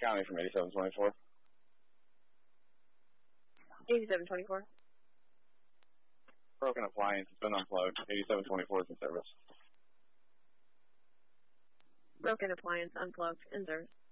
County from 8724. 8724. Broken appliance, it's been unplugged. 8724 is in service. Broken appliance unplugged, in service.